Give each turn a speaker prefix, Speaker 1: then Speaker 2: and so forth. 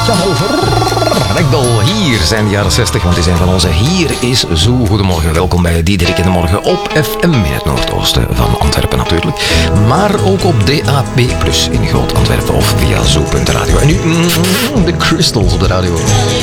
Speaker 1: Rekdal, hier zijn de jaren 60, want die zijn van onze. Hier is Zo. Goedemorgen, welkom bij Diederik in de Morgen op FM in het noordoosten van Antwerpen natuurlijk. Maar ook op DAB+, in Groot Antwerpen of via zo.radio. En nu de Crystals op de radio.